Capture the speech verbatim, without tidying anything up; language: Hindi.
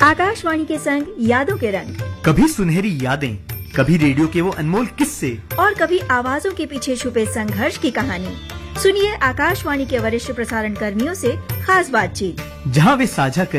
आकाशवाणी के संग यादों के रंग, कभी सुनहरी यादें, कभी रेडियो के वो अनमोल किस्से और कभी आवाजों के पीछे छुपे संघर्ष की कहानी। सुनिए आकाशवाणी के वरिष्ठ प्रसारण कर्मियों से खास बातचीत, जहां वे साझा